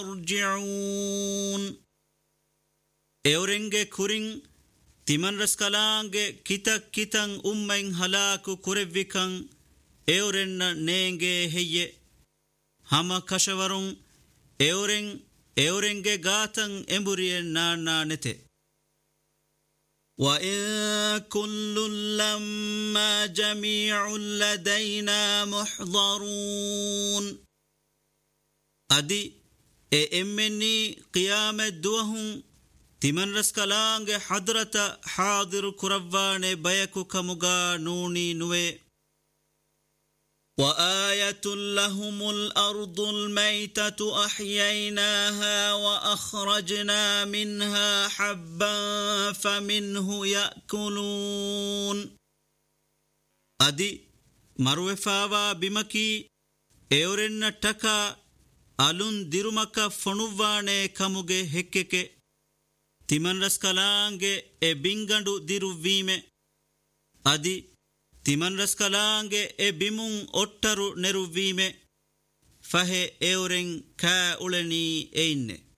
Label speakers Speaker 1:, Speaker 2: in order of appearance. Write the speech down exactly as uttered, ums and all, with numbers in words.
Speaker 1: يرجعون اورنگه كورين تمن رسكالانگه كتك كتن أمين هلاكو كوريوكن اورن نينگه هي هما كشورون اورن اورنگه غاتن امبوريه نانا نته وإن كل لما جميع لدينا محضرون أدي إمني قيامة دوهم تمن رسكالانگ حضرت حاضر كروان بيكو كمغا نوني نوي وآية لهم الأرض الميتة أحييناها وأخرجنا منها حبا فمنه يأكلون أدي مروفاوا بمكي اورن تكا ألون ديرمكا فنواني كمغي هككي تمن رسكالانگ اي بنگندو ديروويمه أدي تمن رسكالانگ اي بمون اوترو نروويمه فهي اورن كا اولني اينه